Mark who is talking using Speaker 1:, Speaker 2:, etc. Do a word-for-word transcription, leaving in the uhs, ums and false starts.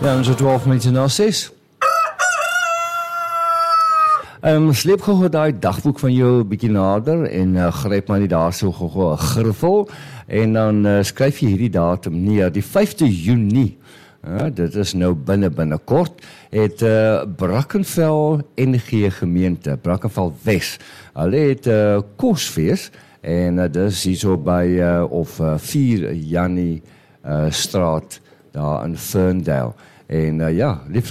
Speaker 1: Ja, en so twaalf minute na ses. Um, sleep gou daai dagboek van jou 'n bietjie nader en uh, gryp maar nie daar so gou 'n griffel en dan uh, skryf jy hierdie datum neer, die vyfde Junie. Ja, dit is nou binne binnekort het uh, Brackenfell N G gemeente, Brackenfell Wes. Hulle het 'n uh, kosfees en uh, dis hierso by uh, of uh, vier Jannie uh, straat daar in Ferndale. En uh, ja, lief